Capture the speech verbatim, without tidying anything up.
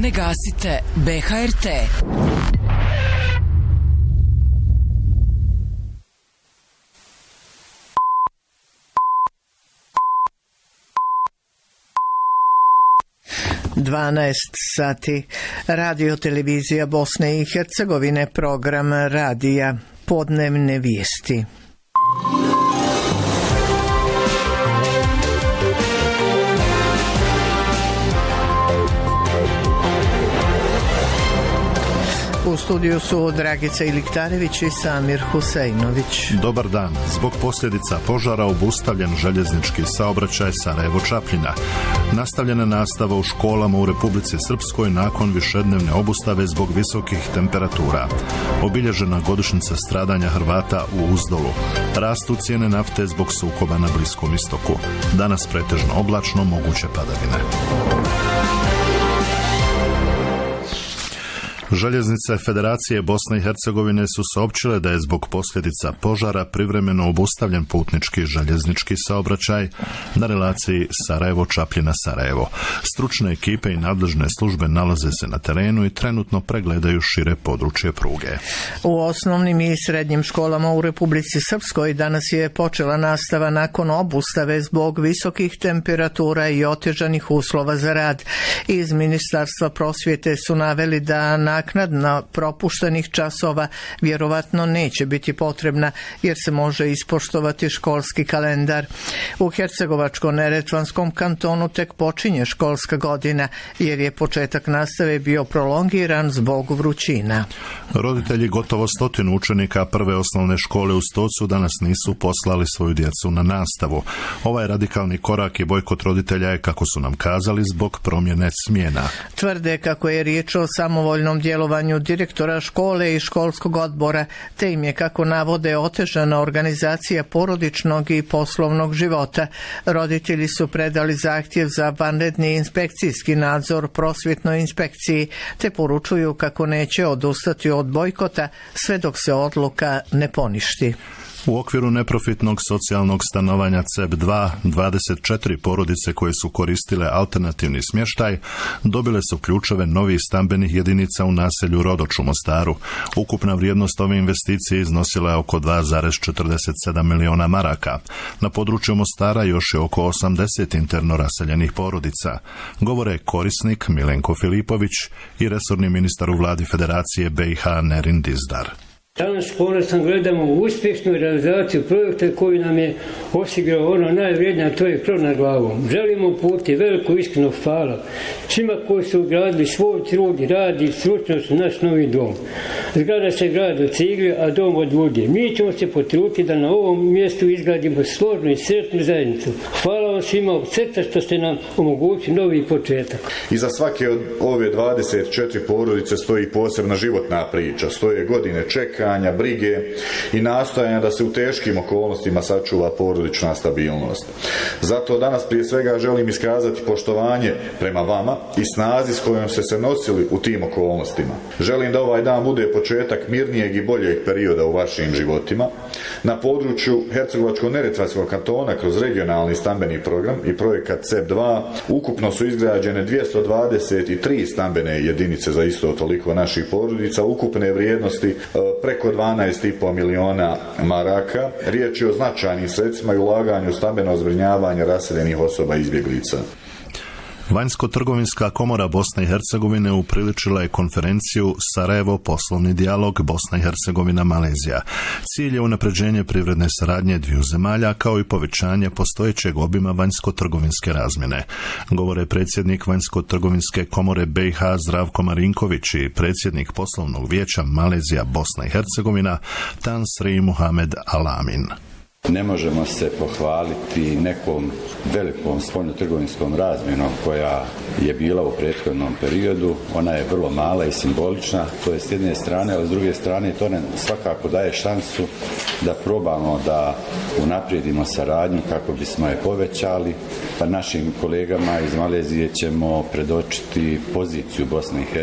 Ne gasite B H R T. dvanaest sati. Radio televizija Bosne i Hercegovine, program radija, podnevne vijesti. U studiju su Dragica Iliktarević i Samir Husejnović. Dobar dan. Zbog posljedica požara obustavljen željeznički saobraćaj Sarajevo-Čapljina. Nastavljena nastava u školama u Republici Srpskoj nakon višednevne obustave zbog visokih temperatura. Obilježena godišnjica stradanja Hrvata u Uzdolu. Rastu cijene nafte zbog sukoba na Bliskom istoku. Danas pretežno oblačno, moguće padavine. Željeznice Federacije Bosne i Hercegovine su saopćile da je zbog posljedica požara privremeno obustavljen putnički željeznički saobraćaj na relaciji Sarajevo-Čapljina-Sarajevo. Stručne ekipe i nadležne službe nalaze se na terenu i trenutno pregledaju šire područje pruge. U osnovnim i srednjim školama u Republici Srpskoj danas je počela nastava nakon obustave zbog visokih temperatura i otežanih uslova za rad. Iz Ministarstva prosvjete su naveli da na naknadna propuštenih časova vjerovatno neće biti potrebna jer se može ispoštovati školski kalendar. U Hercegovačko-neretvanskom kantonu tek počinje školska godina jer je početak nastave bio prolongiran zbog vrućina. Roditelji gotovo stotinu učenika prve osnovne škole u Stocu danas nisu poslali svoju djecu na nastavu. Ovaj radikalni korak i bojkot roditelja je, kako su nam kazali, zbog promjene smjena. Tvrde kako je riječ o samovoljnom djelovanju direktora škole i školskog odbora, te im je, kako navode, otežana organizacija porodičnog i poslovnog života. Roditelji su predali zahtjev za vanredni inspekcijski nadzor prosvjetnoj inspekciji, te poručuju kako neće odustati od bojkota sve dok se odluka ne poništi. U okviru neprofitnog socijalnog stanovanja C E B dva, dvadeset četiri porodice koje su koristile alternativni smještaj dobile su ključeve novih stambenih jedinica u naselju Rodoč u Mostaru. Ukupna vrijednost ove investicije iznosila je oko dva zarez četrdeset sedam miliona maraka. Na području Mostara još je oko osamdeset interno raseljenih porodica. Govore korisnik Milenko Filipović i resorni ministar u vladi Federacije B i H Nerin Dizdar. Danas ponosno gledamo uspješnu realizaciju projekta koji nam je osigurao ono najvrijednije, a to je krov nad glavom. Želimo uputiti veliko iskreno hvala svima koji su gradili svoj trud i rad i stručnost u naš novi dom. Zgrada se gradi od cigle, a dom od vode. Mi ćemo se potruditi da na ovom mjestu izgradimo složnu i sretnu zajednicu. Hvala vam svima od srca što ste nam omogućili novi početak. Iza svake od ove dvadeset četiri porodice stoji posebna životna priča, stoje godine čeka, brige i nastojanja da se u teškim okolnostima sačuva porodična stabilnost. Zato danas prije svega želim iskazati poštovanje prema vama i snazi s kojom ste se nosili u tim okolnostima. Želim da ovaj dan bude početak mirnijeg i boljeg perioda u vašim životima. Na području Hercegovačko-neretvanskog kantona kroz regionalni stambeni program i projekat C E B dva ukupno su izgrađene dvjesto dvadeset tri stambene jedinice za isto toliko naših porodica, ukupne vrijednosti preko dvanaest i pol miliona maraka. Riječ je o značajnim sredstvima i ulaganju u stambeno zbrinjavanje raseljenih osoba i izbjeglica. Vanjsko-trgovinska komora Bosne i Hercegovine upriličila je konferenciju Sarajevo poslovni dijalog Bosna i Hercegovina Malezija. Cilj je unapređenje privredne saradnje dviju zemalja kao i povećanje postojećeg obima vanjsko-trgovinske razmjene. Govore predsjednik Vanjsko-trgovinske komore B i H Zdravko Marinković i predsjednik poslovnog vijeća Malezija Bosna i Hercegovina Tan Sri Muhamed Alamin. Ne možemo se pohvaliti nekom velikom spoljnotrgovinskom razmjenom koja je bila u prethodnom periodu. Ona je vrlo mala i simbolična, to je s jedne strane, ali s druge strane to nam svakako daje šansu da probamo da unaprijedimo saradnju kako bismo je povećali. Pa našim kolegama iz Malezije ćemo predočiti poziciju Bosne i